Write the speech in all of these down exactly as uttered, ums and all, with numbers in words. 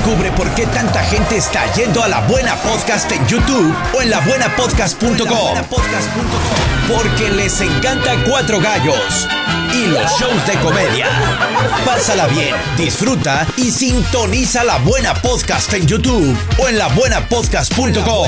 Descubre por qué tanta gente está yendo a La Buena Podcast en YouTube o en la buena podcast punto com. Porque les encanta Cuatro Gallos y los shows de comedia. Pásala bien, disfruta y sintoniza La Buena Podcast en YouTube o en la buena podcast punto com.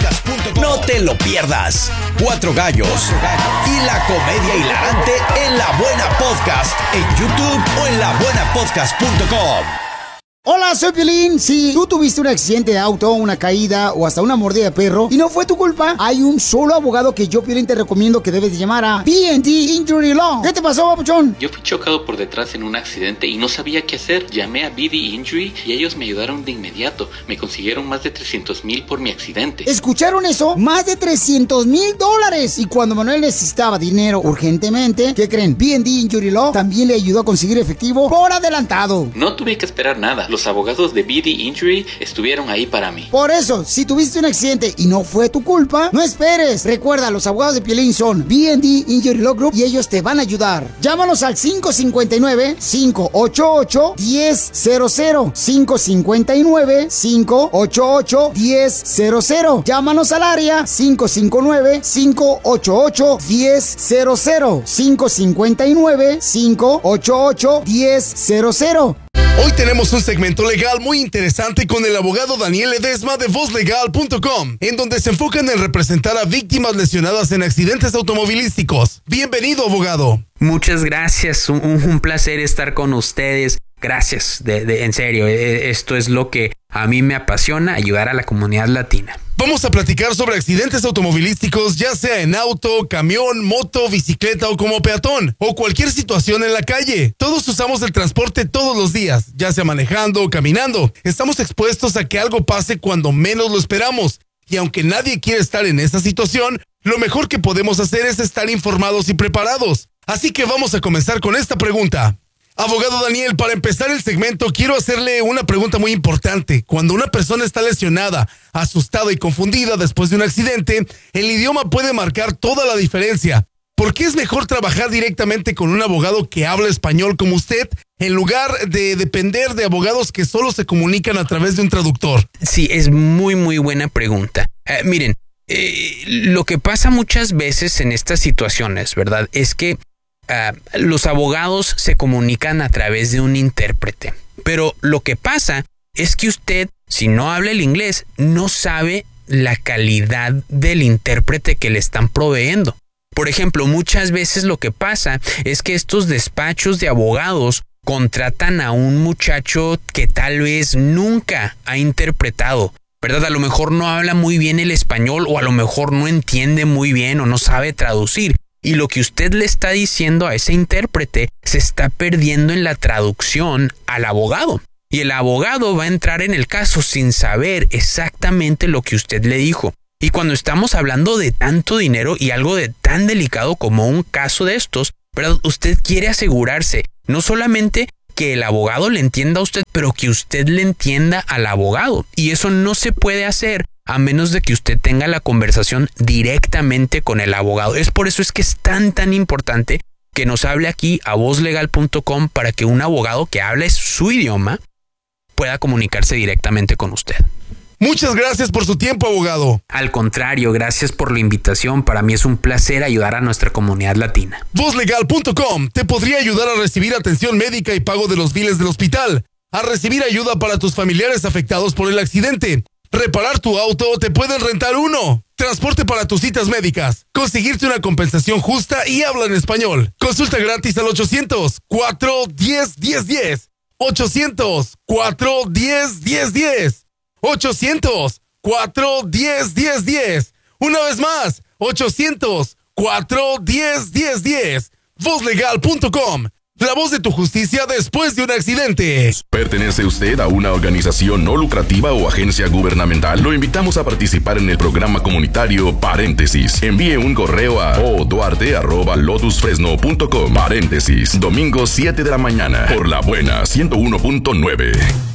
No te lo pierdas. Cuatro Gallos y la comedia hilarante en La Buena Podcast en YouTube o en la buena podcast punto com. Hola, soy Piolín. Si tú tuviste un accidente de auto, una caída o hasta una mordida de perro y no fue tu culpa, hay un solo abogado que yo, Piolín, te recomiendo que debes de llamar a B and D Injury Law. ¿Qué te pasó, papuchón? Yo fui chocado por detrás en un accidente y no sabía qué hacer. Llamé a B D Injury y ellos me ayudaron de inmediato. Me consiguieron más de trescientos mil por mi accidente. ¿Escucharon eso? Más de trescientos mil dólares. Y cuando Manuel necesitaba dinero urgentemente, ¿qué creen? B and D Injury Law también le ayudó a conseguir efectivo por adelantado. No tuve que esperar nada. Los abogados de B D Injury estuvieron ahí para mí. Por eso, si tuviste un accidente y no fue tu culpa, no esperes. Recuerda, los abogados de Piolín son B and D Injury Law Group y ellos te van a ayudar. Llámanos al cinco cinco nueve, cinco ocho ocho, uno cero cero cero. cinco cinco nueve, cinco ocho ocho, uno cero cero. Llámanos al área cinco cinco nueve, cinco ocho ocho, uno cero cero. cinco cinco nueve, cinco ocho ocho, uno cero cero. Hoy tenemos un segmento legal muy interesante con el abogado Daniel Ledesma de voz legal punto com, en donde se enfocan en representar a víctimas lesionadas en accidentes automovilísticos. Bienvenido, abogado. Muchas gracias, un, un placer estar con ustedes. Gracias, de, de, en serio, esto es lo que a mí me apasiona, ayudar a la comunidad latina. Vamos a platicar sobre accidentes automovilísticos, ya sea en auto, camión, moto, bicicleta o como peatón, o cualquier situación en la calle. Todos usamos el transporte todos los días, ya sea manejando o caminando. Estamos expuestos a que algo pase cuando menos lo esperamos. Y aunque nadie quiere estar en esa situación, lo mejor que podemos hacer es estar informados y preparados. Así que vamos a comenzar con esta pregunta. Abogado Daniel, para empezar el segmento, quiero hacerle una pregunta muy importante. Cuando una persona está lesionada, asustada y confundida después de un accidente, el idioma puede marcar toda la diferencia. ¿Por qué es mejor trabajar directamente con un abogado que habla español como usted, en lugar de depender de abogados que solo se comunican a través de un traductor? Sí, es muy, muy buena pregunta. Uh, miren, eh, lo que pasa muchas veces en estas situaciones, ¿verdad?, es que Uh, los abogados se comunican a través de un intérprete. Pero lo que pasa es que usted, si no habla el inglés, no sabe la calidad del intérprete que le están proveyendo. Por ejemplo, muchas veces lo que pasa es que estos despachos de abogados contratan a un muchacho que tal vez nunca ha interpretado, ¿verdad? A lo mejor no habla muy bien el español, o a lo mejor no entiende muy bien o no sabe traducir. Y lo que usted le está diciendo a ese intérprete se está perdiendo en la traducción al abogado. Y el abogado va a entrar en el caso sin saber exactamente lo que usted le dijo. Y cuando estamos hablando de tanto dinero y algo de tan delicado como un caso de estos, ¿verdad?, usted quiere asegurarse no solamente que el abogado le entienda a usted, pero que usted le entienda al abogado. Y eso no se puede hacer a menos de que usted tenga la conversación directamente con el abogado. Es por eso es que es tan tan importante que nos hable aquí a voz legal punto com para que un abogado que hable su idioma pueda comunicarse directamente con usted. Muchas gracias por su tiempo, abogado. Al contrario, gracias por la invitación. Para mí es un placer ayudar a nuestra comunidad latina. voz legal punto com te podría ayudar a recibir atención médica y pago de los biles del hospital, a recibir ayuda para tus familiares afectados por el accidente, reparar tu auto o te pueden rentar uno, transporte para tus citas médicas, conseguirte una compensación justa y habla en español. Consulta gratis al ochocientos, cuatro diez, diez diez. ochocientos, cuatro diez, diez diez. ochocientos, cuatro diez, diez diez. Una vez más, ochocientos, cuatro diez, diez diez. voz legal punto com. La voz de tu justicia después de un accidente. ¿Pertenece usted a una organización no lucrativa o agencia gubernamental? Lo invitamos a participar en el programa comunitario Paréntesis. Envíe un correo a o duarte arroba lotus fresno punto com. Paréntesis, domingo siete de la mañana, por La Buena ciento uno punto nueve.